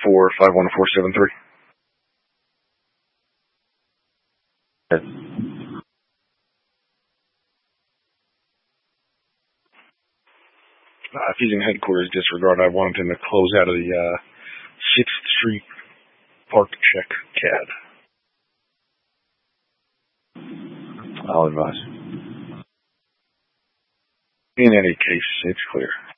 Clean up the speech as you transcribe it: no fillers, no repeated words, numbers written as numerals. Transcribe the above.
451-473. If he's in headquarters, disregard. I wanted him to close out of the 6th Street Park check CAD. I'll advise. In any case, it's clear.